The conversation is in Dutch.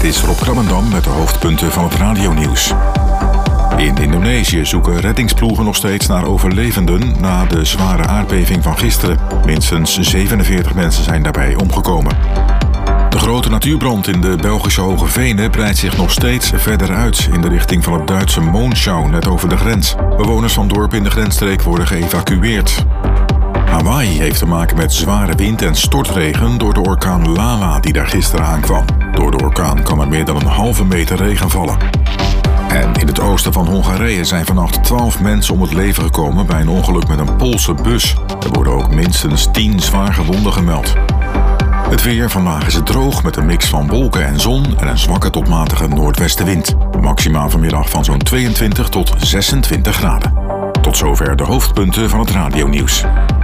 Dit is Rob Krabbendam met de hoofdpunten van het radionieuws. In Indonesië zoeken reddingsploegen nog steeds naar overlevenden na de zware aardbeving van gisteren. Minstens 47 mensen zijn daarbij omgekomen. De grote natuurbrand in de Belgische Hoge Venen breidt zich nog steeds verder uit in de richting van het Duitse Monschau, net over de grens. Bewoners van dorpen in de grensstreek worden geëvacueerd. Hawaii heeft te maken met zware wind en stortregen door de orkaan Lala die daar gisteren aankwam. Door de orkaan kan er meer dan een halve meter regen vallen. En in het oosten van Hongarije zijn vannacht 12 mensen om het leven gekomen bij een ongeluk met een Poolse bus. Er worden ook minstens 10 zwaar gewonden gemeld. Het weer, vandaag is het droog met een mix van wolken en zon en een zwakke tot matige noordwestenwind. Maxima vanmiddag van zo'n 22 tot 26 graden. Tot zover de hoofdpunten van het radionieuws.